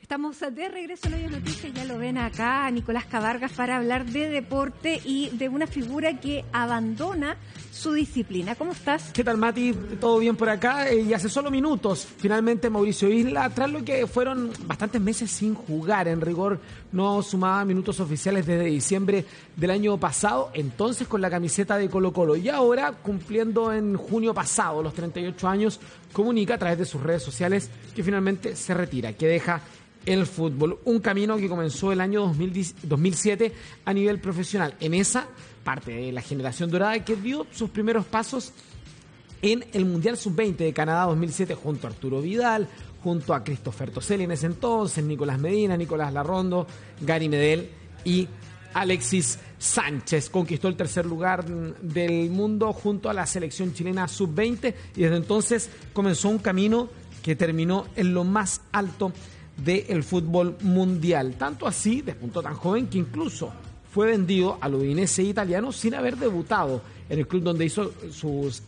Estamos de regreso en Hoy Noticias, ya lo ven acá, Nicolás Cabargas, para hablar de deporte y de una figura que abandona su disciplina. ¿Cómo estás? ¿Qué tal, Mati? ¿Todo bien por acá? Y hace solo minutos, finalmente Mauricio Isla, tras lo que fueron bastantes meses sin jugar, en rigor no sumaba minutos oficiales desde diciembre del año pasado, entonces con la camiseta de Colo-Colo, y ahora, cumpliendo en junio pasado los 38 años, comunica a través de sus redes sociales que finalmente se retira, que deja el fútbol, un camino que comenzó el año 2007 a nivel profesional, en esa parte de la generación dorada que dio sus primeros pasos en el Mundial Sub-20 de Canadá 2007 junto a Arturo Vidal, junto a Christopher Toselli en ese entonces, Nicolás Medina, Nicolás Larrondo, Gary Medel y Alexis Sánchez. Conquistó el tercer lugar del mundo junto a la selección chilena Sub-20 y desde entonces comenzó un camino que terminó en lo más alto del fútbol mundial. Tanto así, despuntó tan joven que incluso fue vendido al Udinese italiano sin haber debutado en el club donde hizo sus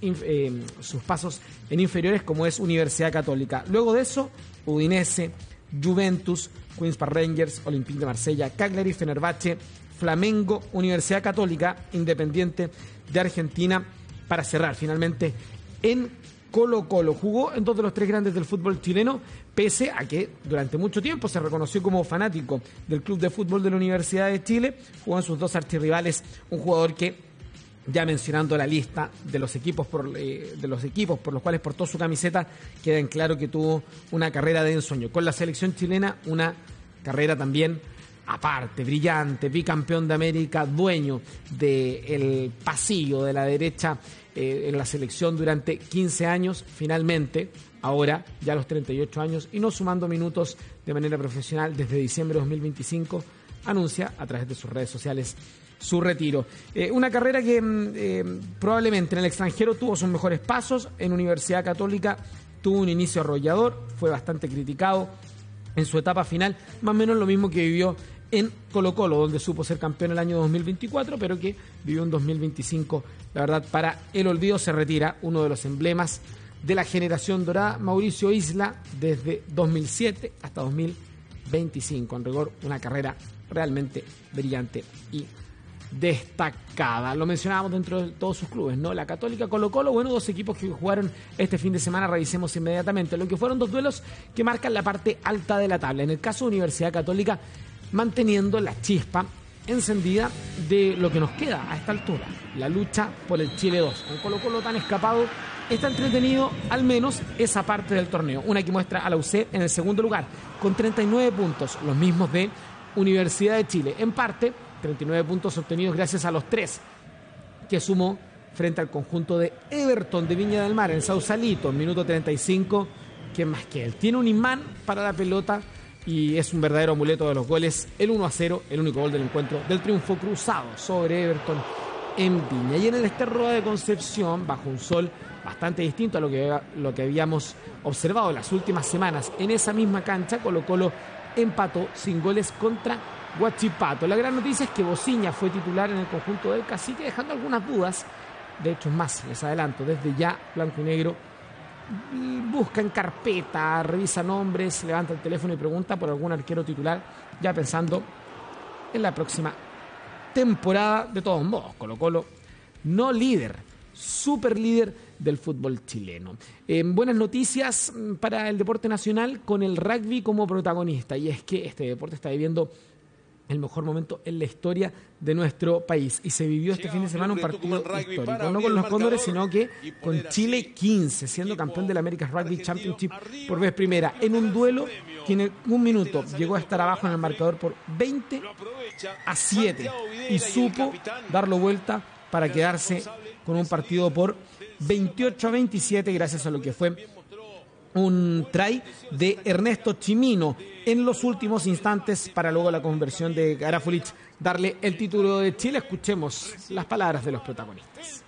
pasos en inferiores, como es Universidad Católica. Luego de eso, Udinese, Juventus, Queens Park Rangers, Olympique de Marsella, Cagliari, Fenerbahce, Flamengo, Universidad Católica, Independiente de Argentina, para cerrar finalmente en Colo-Colo. Jugó en dos de los tres grandes del fútbol chileno, pese a que durante mucho tiempo se reconoció como fanático del Club de Fútbol de la Universidad de Chile. Jugó en sus dos archirrivales, un jugador que, ya mencionando la lista de los equipos por los cuales portó su camiseta, queda en claro que tuvo una carrera de ensueño. Con la selección chilena, una carrera también aparte, brillante, bicampeón de América, dueño del pasillo de la derecha en la selección durante 15 años, finalmente, ahora ya a los 38 años y no sumando minutos de manera profesional desde diciembre de 2025, anuncia a través de sus redes sociales su retiro. Una carrera que probablemente en el extranjero tuvo sus mejores pasos, en Universidad Católica tuvo un inicio arrollador, fue bastante criticado en su etapa final, más o menos lo mismo que vivió en Colo-Colo, donde supo ser campeón el año 2024, pero que vivió en 2025, la verdad, para el olvido. Se retira uno de los emblemas de la generación dorada, Mauricio Isla, desde 2007 hasta 2025, en rigor una carrera realmente brillante y destacada. Lo mencionábamos dentro de todos sus clubes, ¿no? La Católica, Colo-Colo, bueno, dos equipos que jugaron este fin de semana, revisemos inmediatamente, lo que fueron dos duelos que marcan la parte alta de la tabla. En el caso de Universidad Católica, manteniendo la chispa encendida de lo que nos queda a esta altura, la lucha por el Chile 2. Con Colo-Colo tan escapado, está entretenido al menos esa parte del torneo. Una que muestra a la UC en el segundo lugar, con 39 puntos, los mismos de Universidad de Chile. En parte, 39 puntos obtenidos gracias a los 3 que sumó frente al conjunto de Everton de Viña del Mar en Sausalito, en minuto 35. ¿Quién más que él? Tiene un imán para la pelota y es un verdadero amuleto de los goles. El 1-0, el único gol del encuentro, del triunfo cruzado sobre Everton en Viña. Y en el Ester Roa de Concepción, bajo un sol bastante distinto a lo que habíamos observado en las últimas semanas, en esa misma cancha, Colo-Colo empató sin goles contra Huachipato. La gran noticia es que Bociña fue titular en el conjunto del Cacique, dejando algunas dudas. De hecho, es más, les adelanto, desde ya Blanco y Negro busca en carpeta, revisa nombres, levanta el teléfono y pregunta por algún arquero titular, ya pensando en la próxima temporada. De todos modos, Colo-Colo no líder, super líder del fútbol chileno. Buenas noticias para el deporte nacional, con el rugby como protagonista, y es que este deporte está viviendo el mejor momento en la historia de nuestro país, y se vivió este fin de semana un partido histórico, no con los Cóndores, sino que con Chile 15, siendo campeón del America's Rugby Championship por vez primera, en un duelo que en un minuto llegó a estar abajo en el marcador por 20-7 y supo darlo vuelta para quedarse con un partido por 28-27 gracias a lo que fue un try de Ernesto Chimino en los últimos instantes para luego la conversión de Garafulich darle el título de Chile. Escuchemos las palabras de los protagonistas.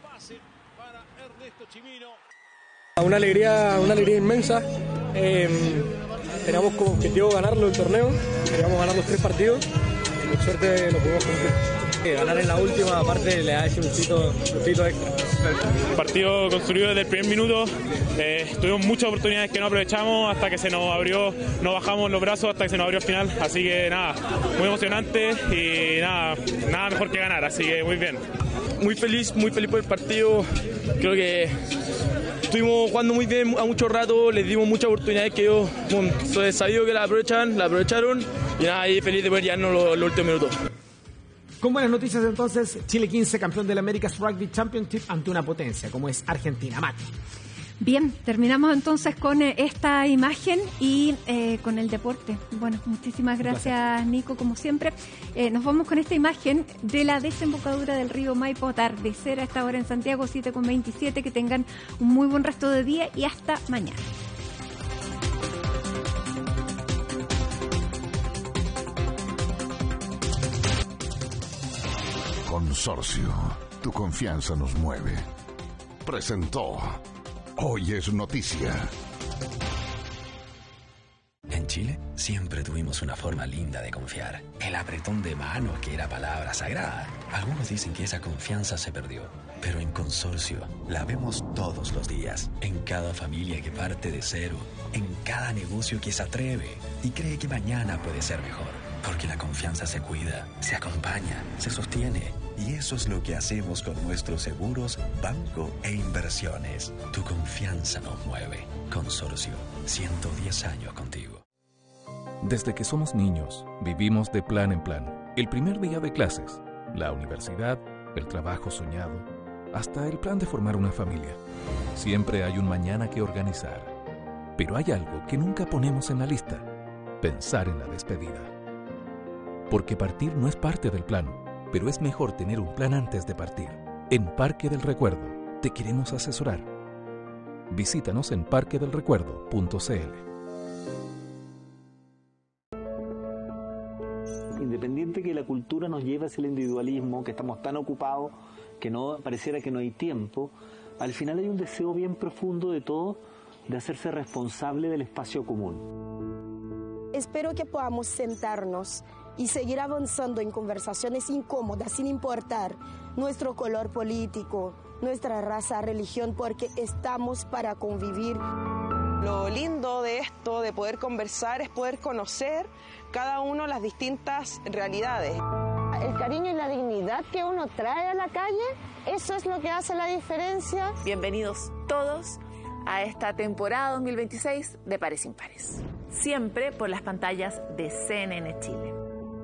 Una alegría inmensa. Teníamos como objetivo ganarlo el torneo, queríamos ganar los 3 partidos y por suerte lo pudimos cumplir. Ganar en la última parte le da ese gustito extra. Partido construido desde el primer minuto. Tuvimos muchas oportunidades que no aprovechamos hasta que se nos abrió, no bajamos los brazos hasta que se nos abrió al final. Así que nada, muy emocionante y nada mejor que ganar. Así que muy bien. Muy feliz por el partido. Creo que estuvimos jugando muy bien a mucho rato, les dimos muchas oportunidades que ellos sabido que la aprovecharon y nada, ahí feliz de poder llevarnos los últimos minutos. Con buenas noticias entonces, Chile 15, campeón del America's Rugby Championship ante una potencia como es Argentina. Mati. Bien, terminamos entonces con esta imagen y con el deporte. Bueno, muchísimas gracias, Nico, como siempre. Nos vamos con esta imagen de la desembocadura del río Maipo, atardecer a esta hora en Santiago, 7:27. Que tengan un muy buen resto de día y hasta mañana. Consorcio, tu confianza nos mueve. Presentó Hoy es Noticia. En Chile siempre tuvimos una forma linda de confiar. El apretón de manos, que era palabra sagrada. Algunos dicen que esa confianza se perdió. Pero en Consorcio la vemos todos los días. En cada familia que parte de cero. En cada negocio que se atreve y cree que mañana puede ser mejor. Porque la confianza se cuida, se acompaña, se sostiene. Y eso es lo que hacemos con nuestros seguros, banco e inversiones. Tu confianza nos mueve. Consorcio, 110 años contigo. Desde que somos niños, vivimos de plan en plan. El primer día de clases, la universidad, el trabajo soñado, hasta el plan de formar una familia. Siempre hay un mañana que organizar. Pero hay algo que nunca ponemos en la lista: pensar en la despedida. Porque partir no es parte del plan, pero es mejor tener un plan antes de partir. En Parque del Recuerdo te queremos asesorar. Visítanos en parquedelrecuerdo.cl. Independiente que la cultura nos lleve hacia el individualismo, que estamos tan ocupados que no pareciera que no hay tiempo, al final hay un deseo bien profundo de todos de hacerse responsable del espacio común. Espero que podamos sentarnos y seguir avanzando en conversaciones incómodas sin importar nuestro color político, nuestra raza, religión, porque estamos para convivir. Lo lindo de esto, de poder conversar, es poder conocer cada uno las distintas realidades. El cariño y la dignidad que uno trae a la calle, eso es lo que hace la diferencia. Bienvenidos todos a esta temporada 2026 de Pares Impares. Siempre por las pantallas de CNN Chile.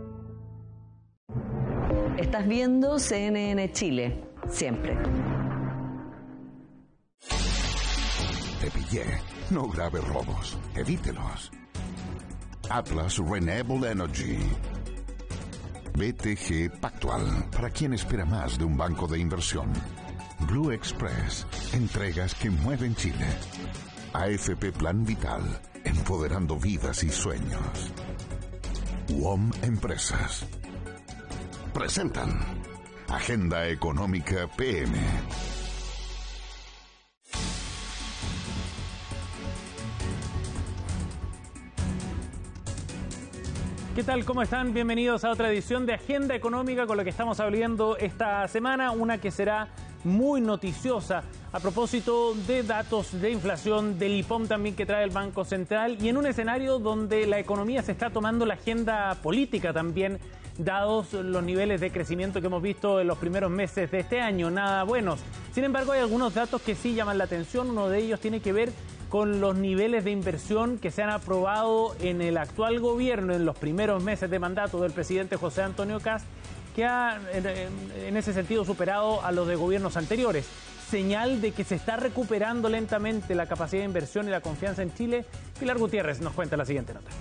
Estás viendo CNN Chile, siempre. Te pillé. No grave robos. Evítelos. Atlas Renewable Energy. BTG Pactual. Para quien espera más de un banco de inversión. Blue Express. Entregas que mueven Chile. AFP Plan Vital. Empoderando vidas y sueños. WOM Empresas. Presentan Agenda Económica PM. ¿Qué tal? ¿Cómo están? Bienvenidos a otra edición de Agenda Económica con lo que estamos hablando esta semana, una que será muy noticiosa a propósito de datos de inflación, del IPOM también que trae el Banco Central y en un escenario donde la economía se está tomando la agenda política también, dados los niveles de crecimiento que hemos visto en los primeros meses de este año, nada buenos. Sin embargo, hay algunos datos que sí llaman la atención. Uno de ellos tiene que ver con los niveles de inversión que se han aprobado en el actual gobierno en los primeros meses de mandato del presidente José Antonio Kast, que ha en ese sentido superado a los de gobiernos anteriores. Señal de que se está recuperando lentamente la capacidad de inversión y la confianza en Chile. Pilar Gutiérrez nos cuenta la siguiente nota.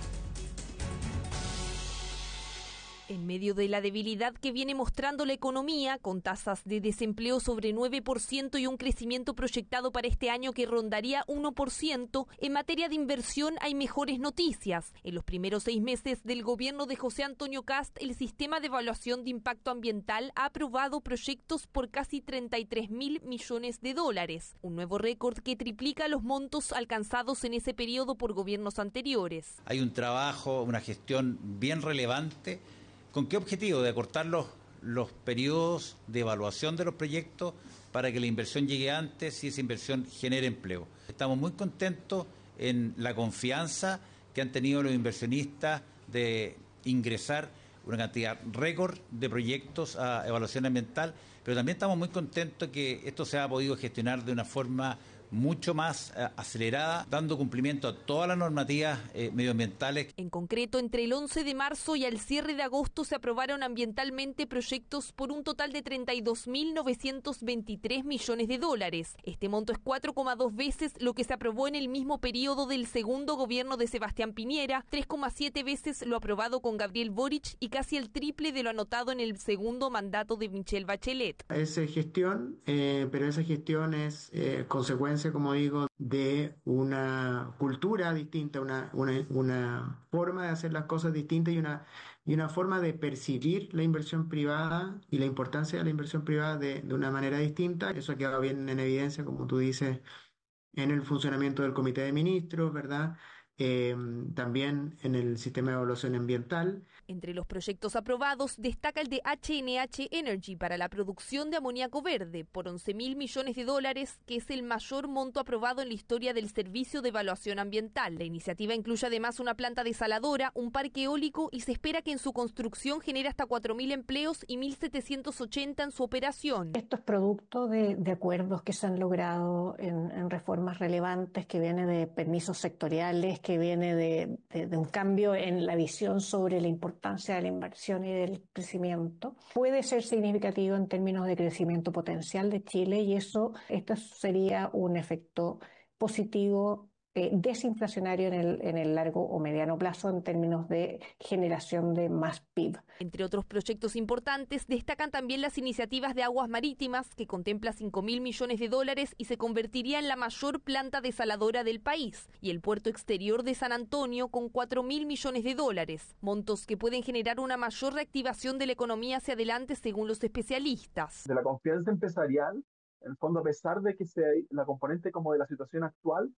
En medio de la debilidad que viene mostrando la economía, con tasas de desempleo sobre 9% y un crecimiento proyectado para este año que rondaría 1%, en materia de inversión hay mejores noticias. En los primeros 6 meses del gobierno de José Antonio Kast, el sistema de evaluación de impacto ambiental ha aprobado proyectos por casi 33.000 millones de dólares, un nuevo récord que triplica los montos alcanzados en ese periodo por gobiernos anteriores. Hay un trabajo, una gestión bien relevante. ¿Con qué objetivo? De acortar los los periodos de evaluación de los proyectos para que la inversión llegue antes y esa inversión genere empleo. Estamos muy contentos en la confianza que han tenido los inversionistas de ingresar una cantidad récord de proyectos a evaluación ambiental, pero también estamos muy contentos que esto se ha podido gestionar de una forma mucho más acelerada, dando cumplimiento a todas las normativas medioambientales. En concreto, entre el 11 de marzo y al cierre de agosto se aprobaron ambientalmente proyectos por un total de 32.923 millones de dólares. Este monto es 4,2 veces lo que se aprobó en el mismo periodo del segundo gobierno de Sebastián Piñera, 3,7 veces lo aprobado con Gabriel Boric y casi el triple de lo anotado en el segundo mandato de Michelle Bachelet. Es gestión, pero esa gestión es consecuencia, como digo, de una cultura distinta, una forma de hacer las cosas distinta y una forma de percibir la inversión privada y la importancia de la inversión privada de una manera distinta. Eso queda bien en evidencia, como tú dices, en el funcionamiento del Comité de Ministros, ¿verdad? También en el sistema de evaluación ambiental. Entre los proyectos aprobados destaca el de HNH Energy para la producción de amoníaco verde por 11.000 millones de dólares, que es el mayor monto aprobado en la historia del Servicio de Evaluación Ambiental. La iniciativa incluye además una planta desaladora, un parque eólico y se espera que en su construcción genere hasta 4.000 empleos y 1.780 en su operación. Esto es producto de acuerdos que se han logrado en reformas relevantes, que viene de permisos sectoriales, que viene de un cambio en la visión sobre la importancia de la inversión y del crecimiento. Puede ser significativo en términos de crecimiento potencial de Chile y esto sería un efecto positivo desinflacionario en el largo o mediano plazo en términos de generación de más PIB. Entre otros proyectos importantes destacan también las iniciativas de aguas marítimas, que contempla 5.000 millones de dólares y se convertiría en la mayor planta desaladora del país, y el puerto exterior de San Antonio con 4.000 millones de dólares, montos que pueden generar una mayor reactivación de la economía hacia adelante según los especialistas. De la confianza empresarial, en el fondo, a pesar de que la componente como de la situación actual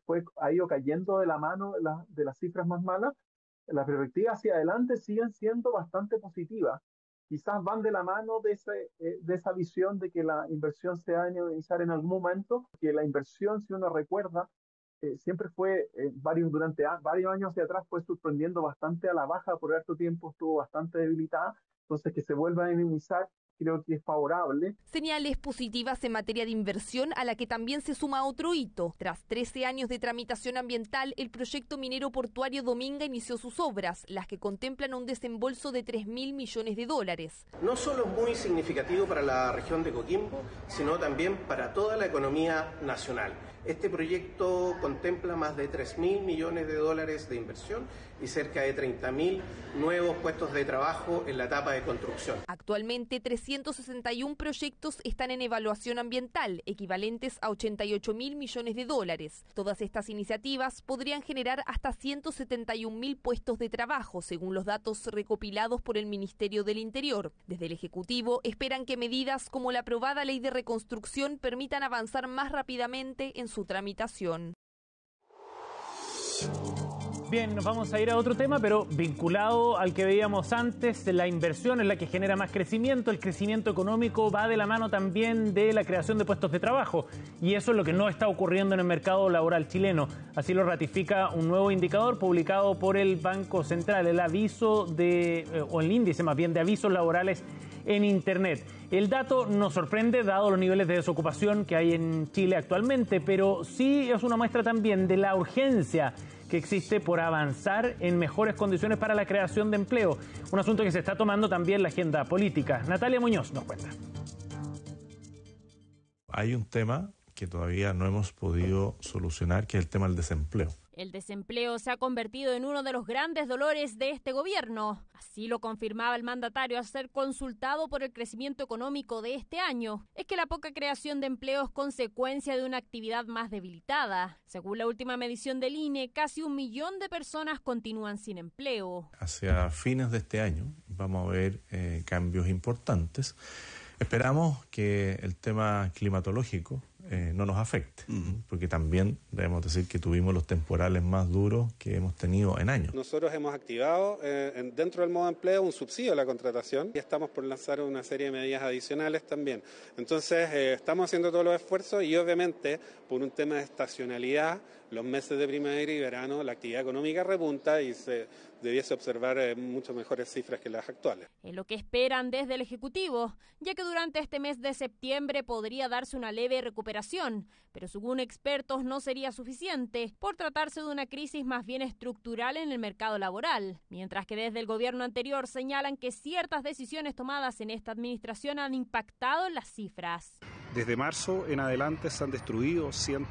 ha ido cayendo de la mano de las cifras más malas, las perspectivas hacia adelante siguen siendo bastante positivas. Quizás van de la mano de esa visión de que la inversión se va a iniciar en algún momento, que la inversión, si uno recuerda, siempre fue, durante varios años hacia atrás, fue sorprendiendo bastante a la baja, por harto tiempo estuvo bastante debilitada, entonces que se vuelva a minimizar creo que es favorable. Señales positivas en materia de inversión, a la que también se suma otro hito. Tras 13 años de tramitación ambiental, el proyecto minero portuario Dominga inició sus obras, las que contemplan un desembolso de 3.000 millones de dólares. No solo es muy significativo para la región de Coquimbo, sino también para toda la economía nacional. Este proyecto contempla más de 3.000 millones de dólares de inversión y cerca de 30.000 nuevos puestos de trabajo en la etapa de construcción. Actualmente, 361 proyectos están en evaluación ambiental, equivalentes a 88.000 millones de dólares. Todas estas iniciativas podrían generar hasta 171.000 puestos de trabajo, según los datos recopilados por el Ministerio del Interior. Desde el Ejecutivo esperan que medidas como la aprobada Ley de Reconstrucción permitan avanzar más rápidamente en su tramitación. Bien, nos vamos a ir a otro tema, pero vinculado al que veíamos antes. La inversión es la que genera más crecimiento. El crecimiento económico va de la mano también de la creación de puestos de trabajo. Y eso es lo que no está ocurriendo en el mercado laboral chileno. Así lo ratifica un nuevo indicador publicado por el Banco Central, el aviso o el índice más bien de avisos laborales en Internet. El dato nos sorprende dado los niveles de desocupación que hay en Chile actualmente, pero sí es una muestra también de la urgencia que existe por avanzar en mejores condiciones para la creación de empleo, un asunto que se está tomando también la agenda política. Natalia Muñoz nos cuenta. Hay un tema que todavía no hemos podido solucionar, que es el tema del desempleo. El desempleo se ha convertido en uno de los grandes dolores de este gobierno. Así lo confirmaba el mandatario al ser consultado por el crecimiento económico de este año. Es que la poca creación de empleo es consecuencia de una actividad más debilitada. Según la última medición del INE, casi 1 millón de personas continúan sin empleo. Hacia fines de este año vamos a ver cambios importantes. Esperamos que el tema climatológico no nos afecte, porque también debemos decir que tuvimos los temporales más duros que hemos tenido en años. Nosotros hemos activado dentro del modo de empleo un subsidio a la contratación y estamos por lanzar una serie de medidas adicionales también. Entonces estamos haciendo todos los esfuerzos y obviamente por un tema de estacionalidad, los meses de primavera y verano la actividad económica repunta y se debiese observar mucho mejores cifras que las actuales. Es lo que esperan desde el Ejecutivo, ya que durante este mes de septiembre podría darse una leve recuperación, pero según expertos no sería suficiente por tratarse de una crisis más bien estructural en el mercado laboral, mientras que desde el gobierno anterior señalan que ciertas decisiones tomadas en esta administración han impactado en las cifras. Desde marzo en adelante se han destruido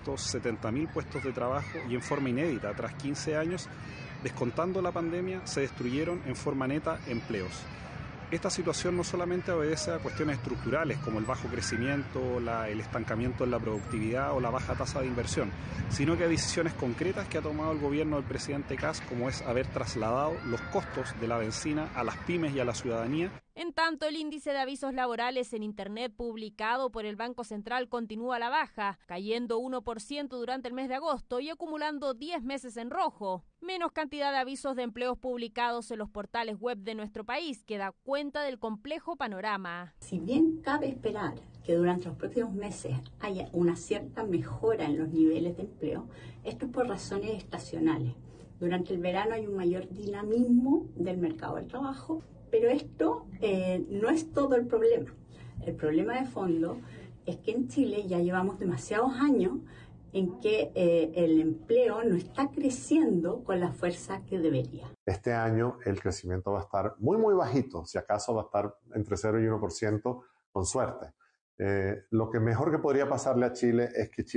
170.000 puestos de trabajo y en forma inédita, tras 15 años, descontando la pandemia, se destruyeron en forma neta empleos. Esta situación no solamente obedece a cuestiones estructurales como el bajo crecimiento, el estancamiento en la productividad o la baja tasa de inversión, sino que a decisiones concretas que ha tomado el gobierno del presidente Kast, como es haber trasladado los costos de la bencina a las pymes y a la ciudadanía. En tanto, el índice de avisos laborales en Internet publicado por el Banco Central continúa a la baja, cayendo 1% durante el mes de agosto y acumulando 10 meses en rojo. Menos cantidad de avisos de empleos publicados en los portales web de nuestro país, que da cuenta del complejo panorama. Si bien cabe esperar que durante los próximos meses haya una cierta mejora en los niveles de empleo, esto es por razones estacionales. Durante el verano hay un mayor dinamismo del mercado del trabajo, pero esto no es todo el problema. El problema de fondo es que en Chile ya llevamos demasiados años en que el empleo no está creciendo con la fuerza que debería. Este año el crecimiento va a estar muy bajito, si acaso va a estar entre 0 y 1% con suerte. Lo que mejor que podría pasarle a Chile es que Chile